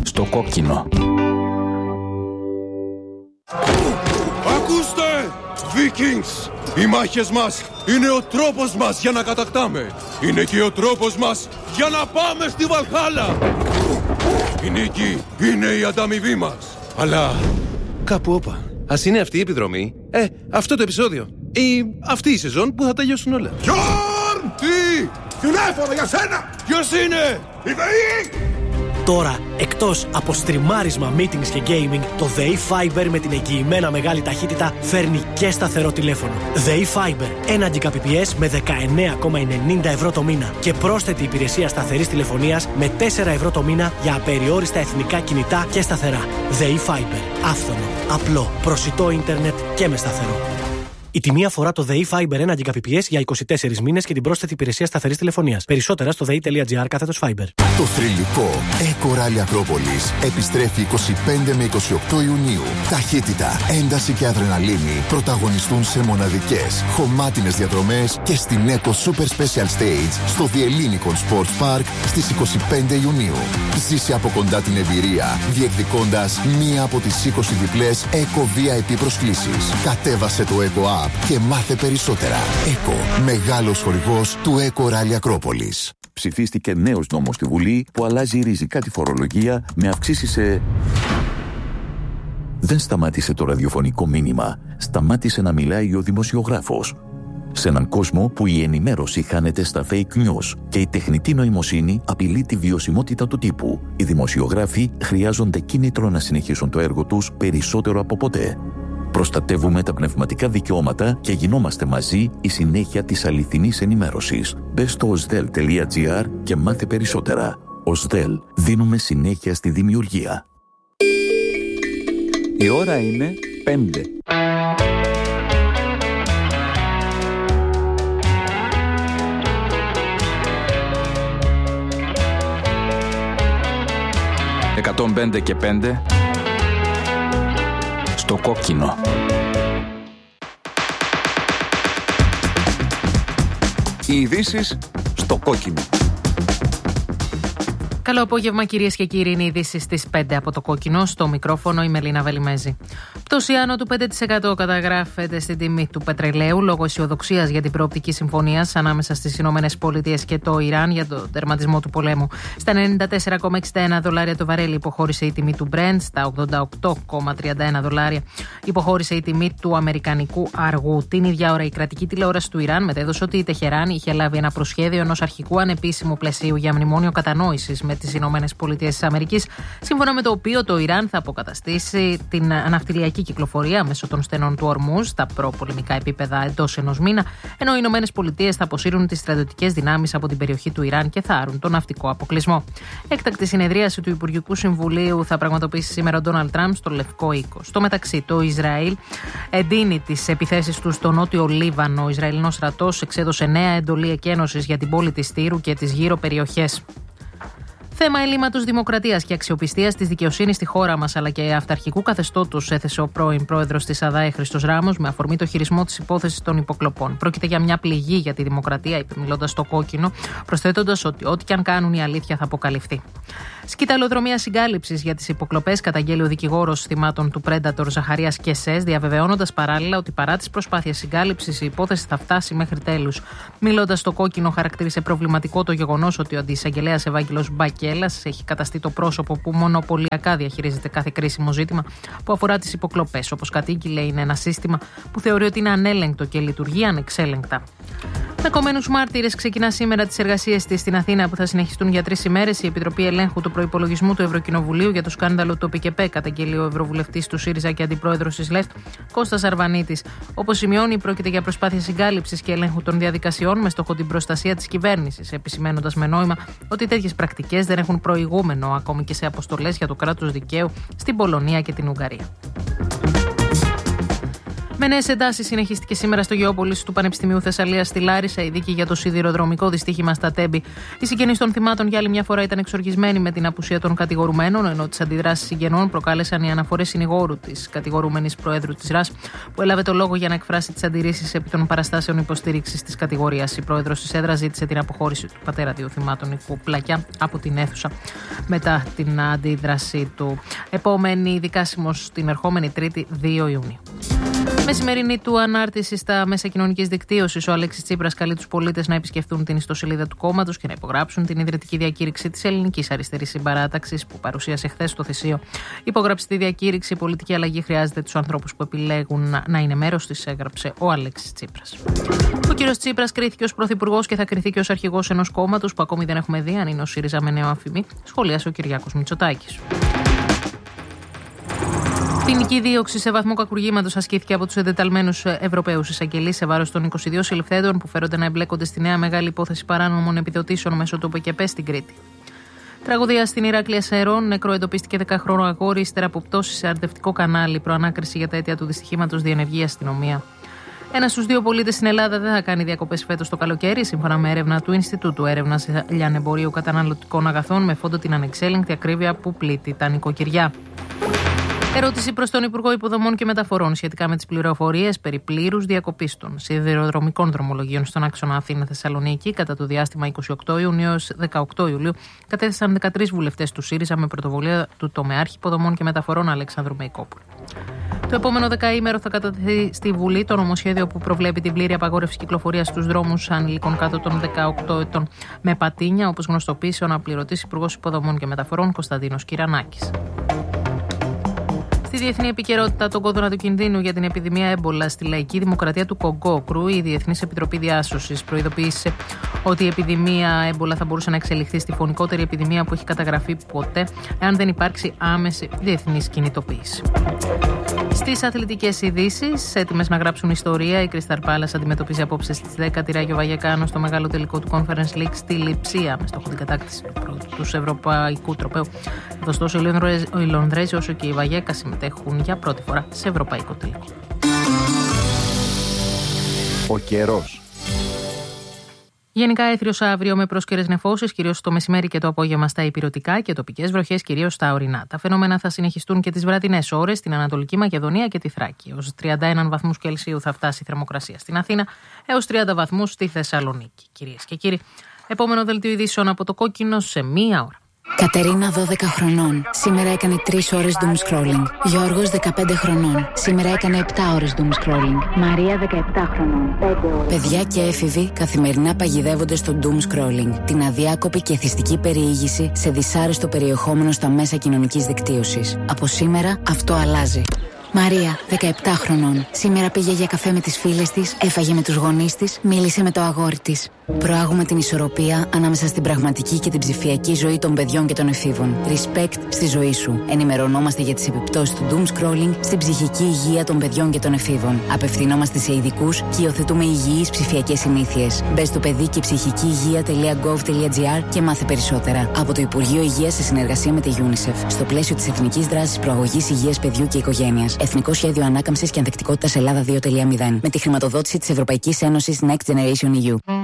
στο κόκκινο. Ακούστε! Vikings! Οι μάχες μας είναι ο τρόπος μας για να κατακτάμε. Είναι και ο τρόπος μας για να πάμε στη Βαλχάλα. Η νίκη είναι η ανταμοιβή μας. Αλλά κάπου όπα. Ας είναι αυτή η επιδρομή, αυτό το επεισόδιο ή αυτή η σεζόν που θα τελειώσουν όλα. Γιόρν! Τι! Τηλέφωνο για σένα! Ποιος είναι? Η ΔΕΗ! Τώρα, εκτός από στριμάρισμα, meetings και gaming, το ΔΕΗ Fiber με την εγγυημένα μεγάλη ταχύτητα φέρνει και σταθερό τηλέφωνο. ΔΕΗ Fiber, 1 Gbps με 19,90 ευρώ το μήνα και πρόσθετη υπηρεσία σταθερής τηλεφωνίας με 4 ευρώ το μήνα για απεριόριστα εθνικά κινητά και σταθερά. ΔΕΗ Fiber, άφθονο, απλό, προσιτό ίντερνετ και με σταθερό. Η τιμή αφορά το ΔΕΗ Fiber 1 Gbps για 24 μήνες και την πρόσθετη υπηρεσία σταθερής τηλεφωνίας. Περισσότερα στο dei.gr/Fiber. Το θρυλικό Eco Rally Ακρόπολης επιστρέφει 25 με 28 Ιουνίου. Ταχύτητα, ένταση και αδρεναλίνη πρωταγωνιστούν σε μοναδικές, χωμάτινες διαδρομές και στην Eco Super Special Stage στο The Ellinikon Sports Park στις 25 Ιουνίου. Ζήσε από κοντά την εμπειρία, διεκδικώντας μία από τις 20 διπλές Eco VIP προσκλήσεις. Κατέβασε το Eco App και μάθε περισσότερα. ΕΚΟ, μεγάλος χορηγός του Eco Rally Ακρόπολης. Ψηφίστηκε νέος νόμος στη Βουλή που αλλάζει ριζικά τη φορολογία με αυξήσεις σε... Δεν σταμάτησε το ραδιοφωνικό μήνυμα. Σταμάτησε να μιλάει ο δημοσιογράφος. Σε έναν κόσμο που η ενημέρωση χάνεται στα fake news και η τεχνητή νοημοσύνη απειλεί τη βιωσιμότητα του τύπου, οι δημοσιογράφοι χρειάζονται κίνητρο να συνεχίσουν το έργο τους περισσότερο από ποτέ. Προστατεύουμε τα πνευματικά δικαιώματα και γινόμαστε μαζί η συνέχεια της αληθινής ενημέρωσης. Μπες στο osdel.gr και μάθε περισσότερα. Osdel, δίνουμε συνέχεια στη δημιουργία. Η ώρα είναι 5. «105 και 5» στο κόκκινο. Οι ειδήσεις στο κόκκινο. Καλό απόγευμα, κυρίες και κύριοι. Είναι οι ειδήσεις στις 5 από το κόκκινο. Στο μικρόφωνο η Μελίνα Βελιμέζη. Πτώση άνω του 5% καταγράφεται στην τιμή του πετρελαίου λόγω αισιοδοξίας για την προοπτική συμφωνία ανάμεσα στις ΗΠΑ και το Ιράν για τον τερματισμό του πολέμου. Στα $94,61 το βαρέλι υποχώρησε η τιμή του Brent, στα $88,31 υποχώρησε η τιμή του αμερικανικού αργού. Την ίδια ώρα η κρατική τηλεόραση του Ιράν μετέδωσε ότι η Τεχεράνη είχε λάβει ένα προσχέδιο ενός αρχικού ανεπίσημου πλαισίου για μνημόνιο κατανόησης με τις ΗΠΑ, σύμφωνα με το οποίο το Ιράν θα αποκαταστήσει την ναυτιλιακή κυκλοφορία μέσω των στενών του Ορμούζ στα προπολεμικά επίπεδα εντός ενός μήνα, ενώ οι ΗΠΑ θα αποσύρουν τις στρατιωτικές δυνάμεις από την περιοχή του Ιράν και θα άρουν τον ναυτικό αποκλεισμό. Έκτακτη συνεδρίαση του Υπουργικού Συμβουλίου θα πραγματοποιήσει σήμερα ο Ντόναλντ Τραμπ στο Λευκό Οίκο. Στο μεταξύ, το Ισραήλ εντείνει τις επιθέσεις του στο νότιο Λίβανο. Ο Ισραηλινός στρατός εξέδωσε νέα εντολή εκένωσης για την πόλη της Τύρου και τις γύρω περιοχές. Θέμα ελλείμματος δημοκρατίας και αξιοπιστίας της δικαιοσύνης στη χώρα μας, αλλά και αυταρχικού καθεστώτος, έθεσε ο πρώην πρόεδρος της ΑΔΑΕ Χριστός Ράμος με αφορμή το χειρισμό της υπόθεσης των υποκλοπών. Πρόκειται για μια πληγή για τη δημοκρατία, είπε μιλώντας στο κόκκινο, προσθέτοντας ότι ό,τι και αν κάνουν η αλήθεια θα αποκαλυφθεί. Σκηταλοδρομία συγκάλυψης για τις υποκλοπές καταγγέλει ο δικηγόρος θυμάτων του Predator Ζαχαρίας Κεσές, διαβεβαιώνοντας παράλληλα ότι παρά τις προσπάθειες συγκάλυψης η υπόθεση θα φτάσει μέχρι τέλους. Μιλώντας στο κόκκινο, χαρακτήρισε προβληματικό το γεγονός ότι ο αντισαγγελέας Ευάγγελος Μπακέλας έχει καταστεί το πρόσωπο που μονοπωλιακά διαχειρίζεται κάθε κρίσιμο ζήτημα που αφορά τις υποκλοπές. Όπως κατήγγειλε, είναι ένα σύστημα που θεωρεί ότι είναι ανέλεγκτο και λειτουργεί ανεξέλεγκτα. Με κομμένους μάρτυρες ξεκινά σήμερα τις εργασίες της στην Αθήνα που θα συνεχιστούν για 3 ημέρες. Η Επιτροπή Ελέγχου του Προϋπολογισμού του Ευρωκοινοβουλίου για το σκάνδαλο του ΟΠΚΕΠ καταγγέλει ο Ευρωβουλευτής του ΣΥΡΙΖΑ και αντιπρόεδρος της ΛΕΦΤ, Κώστας Αρβανίτης. Όπως σημειώνει, πρόκειται για προσπάθεια συγκάλυψης και ελέγχου των διαδικασιών με στόχο την προστασία της κυβέρνησης, επισημαίνοντας με νόημα ότι τέτοιες πρακτικές δεν έχουν προηγούμενο ακόμη και σε αποστολές για το κράτος δικαίου στην Πολωνία και την Ουγγαρία. Με νέες εντάσεις συνεχίστηκε σήμερα στο Γεώπολης του Πανεπιστημίου Θεσσαλίας στη Λάρισα η δίκη για το σιδηροδρομικό δυστύχημα στα Τέμπη. Οι συγγενείς των θυμάτων για άλλη μια φορά ήταν εξοργισμένοι με την απουσία των κατηγορουμένων, ενώ τις αντιδράσεις συγγενών προκάλεσαν οι αναφορές συνηγόρου της κατηγορούμενης Προέδρου της ΡΑΣ, που έλαβε το λόγο για να εκφράσει τις αντιρρήσεις επί των παραστάσεων υποστήριξης της κατηγορίας. Η Πρόεδρος της ΕΔΡΑ ζήτησε την αποχώρηση του πατέρα δύο θυμάτων Νικού Πλακιά από την αίθουσα μετά την αντίδραση του. Επόμενη δικάσιμος την ερχόμενη Τρίτη 2 Ιουνίου. Μεσημερινή του ανάρτηση στα μέσα κοινωνικής δικτύωσης, ο Αλέξης Τσίπρας καλεί τους πολίτες να επισκεφτούν την ιστοσελίδα του κόμματος και να υπογράψουν την ιδρυτική διακήρυξη της Ελληνικής Αριστερής Συμπαράταξης που παρουσίασε χθες στο Θησίο. Υπογράψει τη διακήρυξη. Η πολιτική αλλαγή χρειάζεται τους ανθρώπους που επιλέγουν να είναι μέρος της, έγραψε ο Αλέξης Τσίπρας. Ο κύριος Τσίπρας κρίθηκε ως πρωθυπουργός και θα κριθεί και ως αρχηγός ενός κόμματος που ακόμη δεν έχουμε δει αν είναι ο ΣΥΡΙΖΑ με νέο αφημί, σχολίασε ο Κυριάκος Μητσοτάκης. Ποινική δίωξη σε βαθμό κακουργήματος ασκήθηκε από τους εντεταλμένους Ευρωπαίους εισαγγελείς σε βάρος των 22 συλληφθέντων που φέρονται να εμπλέκονται στη νέα μεγάλη υπόθεση παράνομων επιδοτήσεων μέσω του ΟΠΕΚΕΠΕ στην Κρήτη. Τραγωδία στην Ηράκλεια Σερών. Νεκρό εντοπίστηκε 10χρονο αγόρι ύστερα από πτώση σε αρδευτικό κανάλι. Προανάκριση για τα αίτια του δυστυχήματος διενεργεί η αστυνομία. Ένας στους δύο πολίτες στην Ελλάδα δεν θα κάνει διακοπές φέτος το καλοκαίρι, σύμφωνα με έρευνα του Ινστιτούτου Έρευνας Λιανεμπορίου Καταναλωτικών Αγαθών, με φόντο την ανεξέλεγκτη ακρίβεια που πλήττει τα νοικοκυριά. Ερώτηση προς τον Υπουργό Υποδομών και Μεταφορών σχετικά με τις πληροφορίες περί πλήρους διακοπής των σιδηροδρομικών δρομολογίων στον άξονα Αθήνα-Θεσσαλονίκη κατά το διάστημα 28 Ιουνίου έως 18 Ιουλίου, κατέθεσαν 13 βουλευτές του ΣΥΡΙΖΑ με πρωτοβουλία του τομεάρχη Υποδομών και Μεταφορών Αλεξάνδρου Μεϊκόπουλου. Το επόμενο δεκαήμερο θα κατατεθεί στη Βουλή το νομοσχέδιο που προβλέπει την πλήρη απαγόρευση κυκλοφορίας στους δρόμους ανηλίκων κάτω των 18 ετών με πατίνια, όπως γνωστοποίησε ο αναπληρωτής Υπουργός Υποδομών και Μεταφορών Κωνσταντίνος Κυρανάκης. Στη διεθνή επικαιρότητα, τον κόδωνα του κινδύνου για την επιδημία έμπολα στη Λαϊκή Δημοκρατία του Κονγκό, κρούει η Διεθνής Επιτροπή Διάσωσης. Προειδοποίησε ότι η επιδημία έμπολα θα μπορούσε να εξελιχθεί στη φωνικότερη επιδημία που έχει καταγραφεί ποτέ, εάν δεν υπάρξει άμεση διεθνής κινητοποίηση. Στις αθλητικές ειδήσεις, έτοιμες να γράψουν ιστορία, η Crystal Palace αντιμετωπίζει απόψε στις 10 τη Ράγιο Βαγεκάνο στο μεγάλο τελικό του Conference League στη Λειψία, με στόχο την κατάκτηση του ευρωπαϊκού τροπαίου. Ωστόσο, οι Λονδρέζοι όσο και η Βαγέκα συμμετέχουν για πρώτη φορά σε ευρωπαϊκό τελικό. Ο καιρός. Γενικά έθριος αύριο με πρόσκαιρες νεφώσεις, κυρίως το μεσημέρι και το απόγευμα στα ηπειρωτικά και τοπικές βροχές κυρίως στα ορεινά. Τα φαινόμενα θα συνεχιστούν και τις βραδινές ώρες στην Ανατολική Μακεδονία και τη Θράκη. Ως 31 βαθμούς Κελσίου θα φτάσει η θερμοκρασία στην Αθήνα, έως 30 βαθμούς στη Θεσσαλονίκη. Κυρίες και κύριοι, επόμενο δελτίο ειδήσεων από το Κόκκινο σε μία ώρα. Κατερίνα 12 χρονών. Σήμερα έκανε 3 ώρες doom scrolling. Γιώργος 15 χρονών. Σήμερα έκανε 7 ώρες doom scrolling. Μαρία 17 χρονών. 5 ώρες. Παιδιά και έφηβοι καθημερινά παγιδεύονται στο doom scrolling. Την αδιάκοπη και εθιστική περιήγηση σε δυσάρεστο περιεχόμενο στα μέσα κοινωνικής δικτύωσης. Από σήμερα αυτό αλλάζει. Μαρία, 17 χρονών. Σήμερα πήγε για καφέ με τις φίλες της, έφαγε με τους γονείς της, μίλησε με το αγόρι της. Προάγουμε την ισορροπία ανάμεσα στην πραγματική και την ψηφιακή ζωή των παιδιών και των εφήβων. Respect στη ζωή σου. Ενημερωνόμαστε για τις επιπτώσεις του doom scrolling στην ψυχική υγεία των παιδιών και των εφήβων. Απευθυνόμαστε σε ειδικούς και υιοθετούμε υγιείς ψηφιακές συνήθειες. Μπες στο παιδί και ψυχική υγεία.gov.gr και μάθε περισσότερα. Από το Υπουργείο Υγείας σε συνεργασία με τη UNICEF. Στο πλαίσιο της Εθνικής Δράσης Προαγωγής Υγείας Παιδιού και Οικογένειας. Εθνικό Σχέδιο Ανάκαμψης και Ανθεκτικότητας Ελλάδα 2.0. Με τη χρηματοδότηση της Ευρωπαϊκής Ένωσης Next Generation EU.